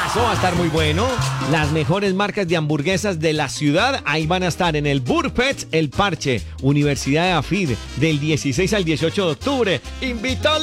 Eso va a estar muy bueno. Las mejores marcas de hamburguesas de la ciudad, ahí van a estar en el Burpets, El Parche, Universidad de AFID, del 16 al 18 de octubre. ¡Invita